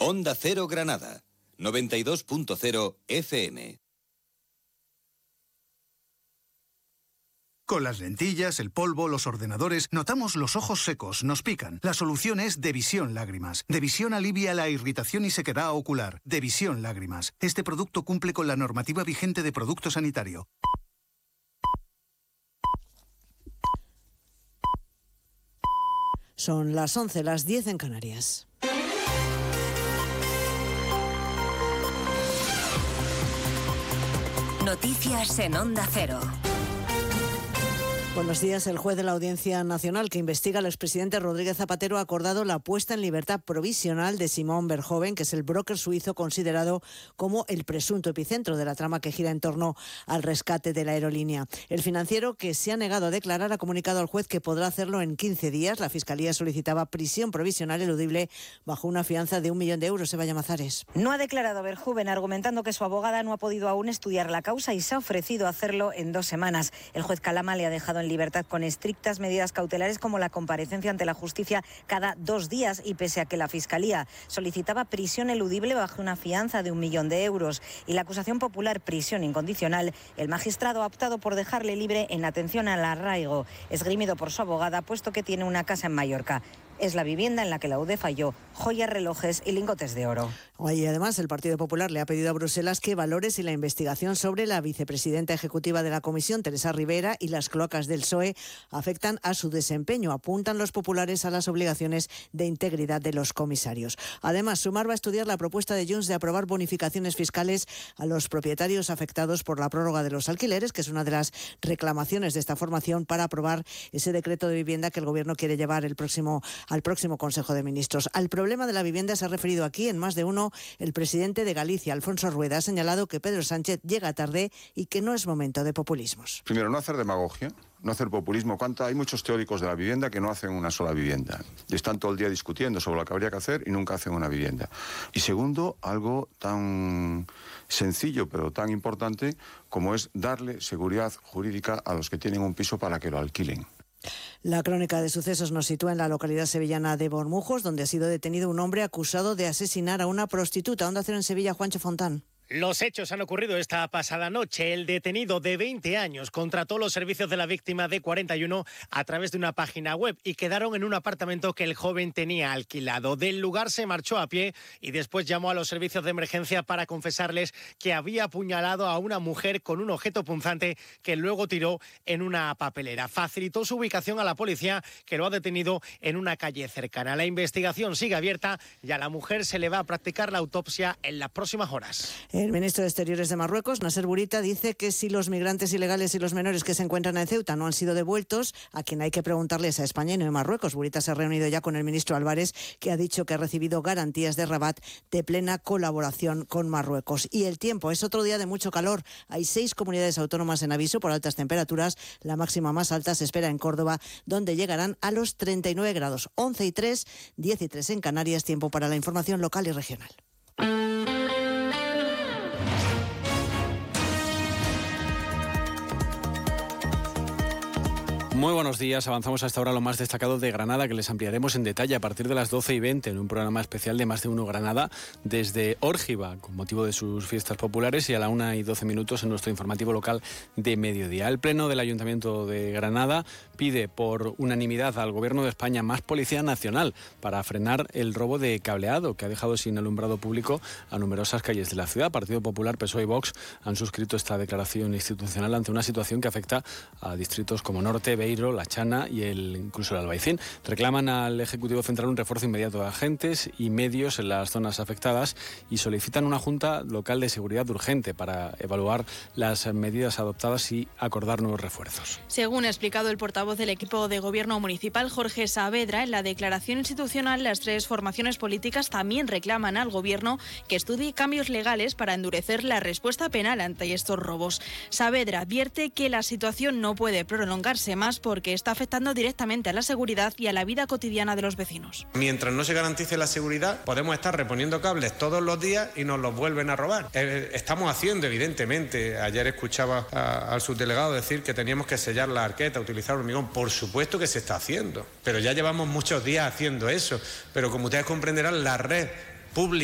Onda Cero Granada, 92.0 FM. Con las lentillas, el polvo, los ordenadores, notamos los ojos secos, nos pican. La solución es Devisión Lágrimas. Devisión alivia la irritación y sequedad ocular. Devisión Lágrimas. Este producto cumple con la normativa vigente de producto sanitario. Son las 11, las 10 en Canarias. Noticias en Onda Cero. Buenos días. El juez de la Audiencia Nacional que investiga al expresidente Rodríguez Zapatero ha acordado la puesta en libertad provisional de Simón Verhoeven, que es el broker suizo considerado como el presunto epicentro de la trama que gira en torno al rescate de la aerolínea. El financiero, que se ha negado a declarar, ha comunicado al juez que podrá hacerlo en 15 días. La Fiscalía solicitaba prisión provisional eludible bajo una fianza de 1 millón de euros. Eva Llamazares. No ha declarado Verhoeven, argumentando que su abogada no ha podido aún estudiar la causa y se ha ofrecido a hacerlo en 2 semanas. El juez Calama le ha dejado en libertad con estrictas medidas cautelares como la comparecencia ante la justicia cada 2 días y pese a que la Fiscalía solicitaba prisión eludible bajo una fianza de 1 millón de euros y la acusación popular prisión incondicional, el magistrado ha optado por dejarle libre en atención al arraigo, esgrimido por su abogada, puesto que tiene una casa en Mallorca. Es la vivienda en la que la UDE falló joyas, relojes y lingotes de oro. Hoy, además, el Partido Popular le ha pedido a Bruselas que valore si la investigación sobre la vicepresidenta ejecutiva de la Comisión, Teresa Rivera, y las cloacas del PSOE afectan a su desempeño. Apuntan los populares a las obligaciones de integridad de los comisarios. Además, Sumar va a estudiar la propuesta de Junts de aprobar bonificaciones fiscales a los propietarios afectados por la prórroga de los alquileres, que es una de las reclamaciones de esta formación para aprobar ese decreto de vivienda que el Gobierno quiere llevar al próximo Consejo de Ministros. Al problema de la vivienda se ha referido aquí en más de uno el presidente de Galicia, Alfonso Rueda. Ha señalado que Pedro Sánchez llega tarde y que no es momento de populismos. Primero, no hacer demagogia, no hacer populismo. Hay muchos teóricos de la vivienda que no hacen una sola vivienda y están todo el día discutiendo sobre lo que habría que hacer y nunca hacen una vivienda. Y segundo, algo tan sencillo pero tan importante como es darle seguridad jurídica a los que tienen un piso para que lo alquilen. La crónica de sucesos nos sitúa en la localidad sevillana de Bormujos, donde ha sido detenido un hombre acusado de asesinar a una prostituta. Onda Cero en Sevilla, Juancho Fontán. Los hechos han ocurrido esta pasada noche. El detenido de 20 años contrató los servicios de la víctima de 41 a través de una página web y quedaron en un apartamento que el joven tenía alquilado. Del lugar se marchó a pie y después llamó a los servicios de emergencia para confesarles que había apuñalado a una mujer con un objeto punzante que luego tiró en una papelera. Facilitó su ubicación a la policía, que lo ha detenido en una calle cercana. La investigación sigue abierta y a la mujer se le va a practicar la autopsia en las próximas horas. El ministro de Exteriores de Marruecos, Nasser Bourita, dice que si los migrantes ilegales y los menores que se encuentran en Ceuta no han sido devueltos, a quien hay que preguntarles a España y no a Marruecos. Bourita se ha reunido ya con el ministro Álvarez, que ha dicho que ha recibido garantías de Rabat de plena colaboración con Marruecos. Y el tiempo, es otro día de mucho calor. Hay 6 comunidades autónomas en aviso por altas temperaturas. La máxima más alta se espera en Córdoba, donde llegarán a los 39 grados. 11 y 3, 10 y 3 en Canarias. Tiempo para la información local y regional. Muy buenos días, avanzamos hasta ahora lo más destacado de Granada, que les ampliaremos en detalle a partir de las 12:20 en un programa especial de Más de Uno Granada desde Órgiva, con motivo de sus fiestas populares, y a la 1:12 en nuestro informativo local de mediodía. El Pleno del Ayuntamiento de Granada pide por unanimidad al Gobierno de España más Policía Nacional para frenar el robo de cableado que ha dejado sin alumbrado público a numerosas calles de la ciudad. Partido Popular, PSOE y Vox han suscrito esta declaración institucional ante una situación que afecta a distritos como Norte, Beiro, La Chana y incluso el Albaicín. Reclaman al Ejecutivo Central un refuerzo inmediato de agentes y medios en las zonas afectadas y solicitan una Junta Local de Seguridad urgente para evaluar las medidas adoptadas y acordar nuevos refuerzos. Según ha explicado el portavoz del equipo de Gobierno municipal, Jorge Saavedra, en la declaración institucional, las 3 formaciones políticas también reclaman al Gobierno que estudie cambios legales para endurecer la respuesta penal ante estos robos. Saavedra advierte que la situación no puede prolongarse más porque está afectando directamente a la seguridad y a la vida cotidiana de los vecinos. Mientras no se garantice la seguridad, podemos estar reponiendo cables todos los días y nos los vuelven a robar. Estamos haciendo, evidentemente, ayer escuchaba al subdelegado decir que teníamos que sellar la arqueta, utilizar hormigón. Por supuesto que se está haciendo, pero ya llevamos muchos días haciendo eso. Pero como ustedes comprenderán, la red pública